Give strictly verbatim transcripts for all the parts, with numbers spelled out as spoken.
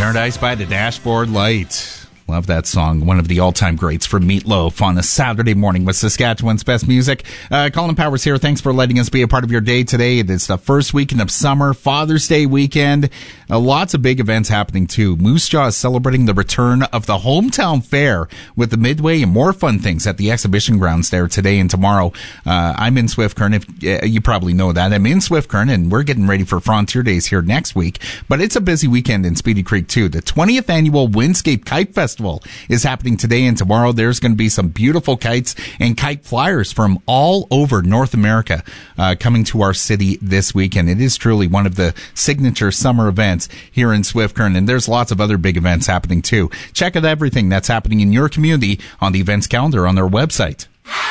Paradise by the Dashboard Light. Love that song. One of the all-time greats for Meatloaf on a Saturday morning with Saskatchewan's best music. Uh, Colin Powers here. Thanks for letting us be a part of your day today. It's the first weekend of summer, Father's Day weekend. Uh, lots of big events happening too. Moose Jaw is celebrating the return of the Hometown Fair with the Midway and more fun things at the exhibition grounds there today and tomorrow. Uh, I'm in Swift Current. If, uh, you probably know that. I'm in Swift Current, and we're getting ready for Frontier Days here next week. But it's a busy weekend in Speedy Creek too. The twentieth annual Windscape Kite Festival is happening today and tomorrow. There's going to be some beautiful kites and kite flyers from all over North America uh, coming to our city this weekend. It is truly one of the signature summer events here in Swift Current, and there's lots of other big events happening too. Check out everything that's happening in your community on the events calendar on their website.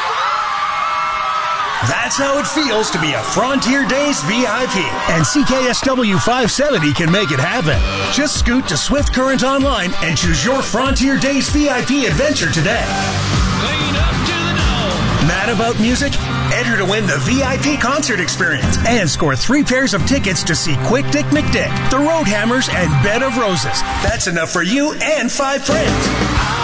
That's how it feels to be a Frontier Days V I P. And C K S W five seventy can make it happen. Just scoot to Swift Current Online and choose your Frontier Days V I P adventure today. Clean up to the dome. Mad about music? Enter to win the V I P concert experience and score three pairs of tickets to see Quick Dick McDick, the Roadhammers, and Bed of Roses. That's enough for you and five friends.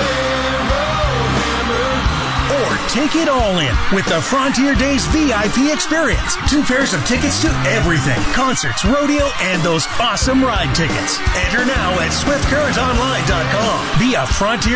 Or take it all in with the Frontier Days V I P experience. Two pairs of tickets to everything. Concerts, rodeo, and those awesome ride tickets. Enter now at swift current online dot com. Be a Frontier